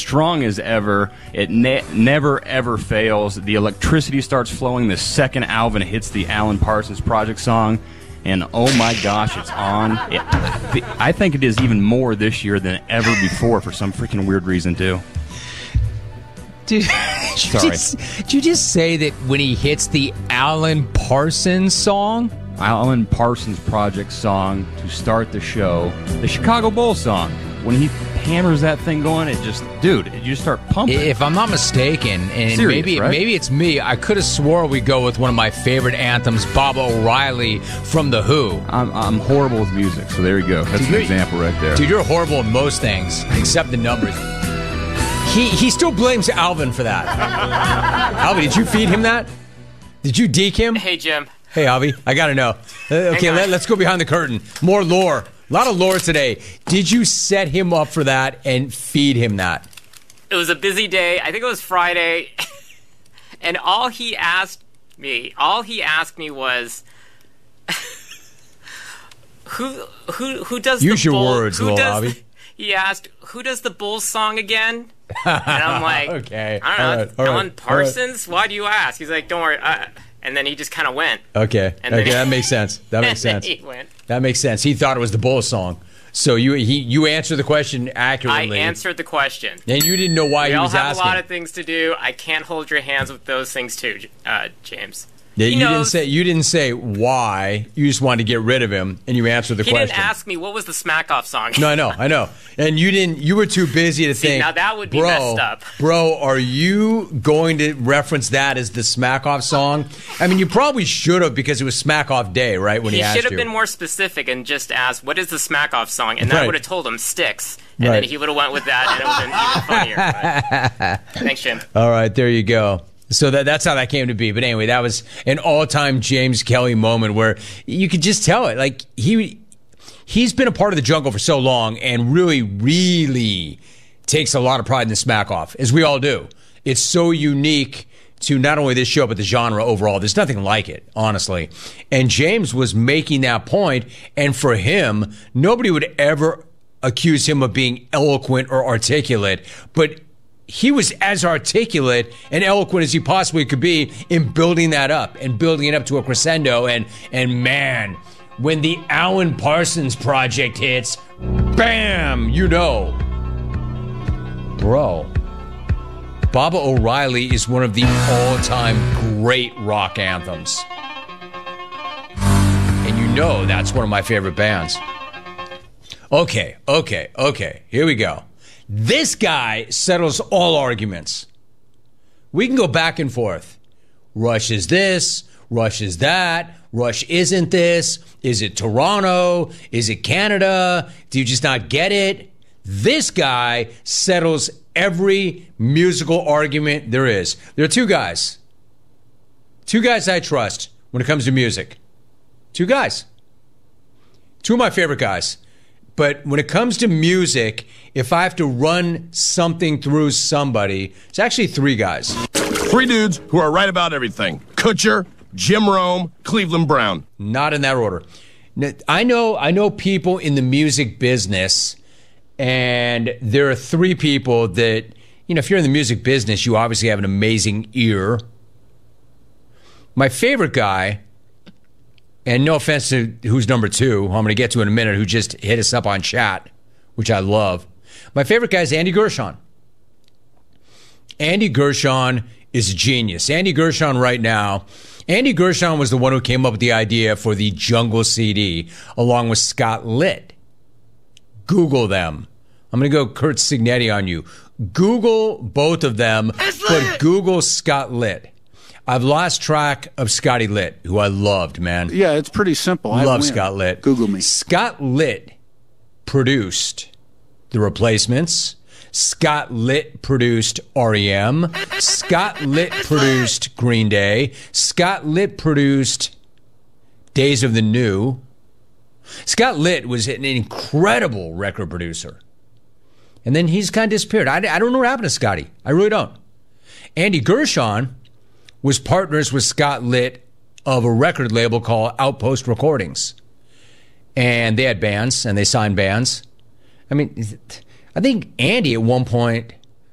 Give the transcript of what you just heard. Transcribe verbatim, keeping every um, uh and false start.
strong as ever. It ne- never, ever fails. The electricity starts flowing the second Alvin hits the Alan Parsons Project song. And oh my gosh, it's on. It, I think it is even more this year than ever before for some freaking weird reason, too. Dude, did, Sorry. You just, did you just say that when he hits the Alan Parsons song? Alan Parsons Project song to start the show. The Chicago Bulls song. When he hammers that thing going, it just, dude, you just start pumping. If I'm not mistaken, and Serious, maybe right? maybe it's me, I could have swore we go with one of my favorite anthems, Bob O'Reilly from The Who. I'm, I'm horrible with music, so there you go. That's Dude, an you're- example right there. Dude, you're horrible in most things, except the numbers. He he still blames Alvin for that. Alvin, did you feed him that? Did you deke him? Hey, Jim. Hey, Avi, I got to know. Uh, okay, let, let's go behind the curtain. More lore. A lot of lore today. Did you set him up for that and feed him that? It was a busy day. I think it was Friday. And all he asked me, all he asked me was, who who who does Use the your Bull, words, who little does Avi. the- He asked, who does the Bulls song again? And I'm like, Okay, I don't know, all right, all Alan right, Parsons? Why do you ask? He's like, don't worry. Uh, and then he just kind of went. Okay, And okay, then he- that makes sense. That makes and then sense. he went. That makes sense. He thought it was the Bulls song. So you he you answered the question I accurately. answered the question. And you didn't know why We he all was have asking. a lot of things to do. I can't hold your hands with those things too, uh, James. Yeah, He you didn't knows- say you didn't say why. You just wanted to get rid of him, and you answered the He question. didn't ask me what was the Smack Off song. No, I know, I know. And you didn't. You were too busy to think. now that would be bro, messed up." Bro, are you going to reference that as the Smack Off song? I mean, you probably should have because it was Smack Off Day, right? When he, He asked should have you. been more specific and just asked, what is the Smack Off song? And then Right. I would have told him, Sticks. And Right. then he would have went with that, and it would have been even funnier. But thanks, Jim. All right, there you go. So that that's how that came to be. But anyway, that was an all-time James Kelly moment where you could just tell it. Like he he's been a part of the jungle for so long and really, really takes a lot of pride in the Smack Off, as we all do. It's so unique to not only this show, but the genre overall. There's nothing like it, honestly. And James was making that point, and for him, nobody would ever accuse him of being eloquent or articulate, but he was as articulate and eloquent as he possibly could be in building that up and building it up to a crescendo. And and man, when the Alan Parsons Project hits, bam, you know. Bro, Baba O'Reilly is one of the all-time great rock anthems. And you know that's one of my favorite bands. Okay, okay, okay, here we go. This guy settles all arguments. We can go back and forth. Rush is this, Rush is that, Rush isn't this, is it Toronto, is it Canada, do you just not get it? This guy settles every musical argument there is. There are two guys. Two guys I trust when it comes to music. Two guys. Two of my favorite guys. But when it comes to music, if I have to run something through somebody, it's actually three guys. Three dudes who are right about everything. Kutcher, Jim Rome, Cleveland Brown. Not in that order. Now, I know I know people in the music business, and there are three people that, you know, if you're in the music business, you obviously have an amazing ear. My favorite guy, and no offense to who's number two, who I'm going to get to in a minute, who just hit us up on chat, which I love. My favorite guy is Andy Gershon. Andy Gershon is a genius. Andy Gershon right now, Andy Gershon was the one who came up with the idea for the Jungle C D, along with Scott Litt. Google them. I'm going to go Kurt Signetti on you. Google both of them, but Google Scott Litt. I've lost track of Scotty Litt, who I loved, man. Yeah, it's pretty simple. I Love win. Scott Litt. Google me. Scott Litt produced The Replacements. Scott Litt produced R E M. Scott Litt produced Green Day. Scott Litt produced Days of the New. Scott Litt was an incredible record producer. And then he's kind of disappeared. I, I don't know what happened to Scotty. I really don't. Andy Gershon was partners with Scott Litt of a record label called Outpost Recordings. And they had bands, and they signed bands. I mean, I think Andy at one point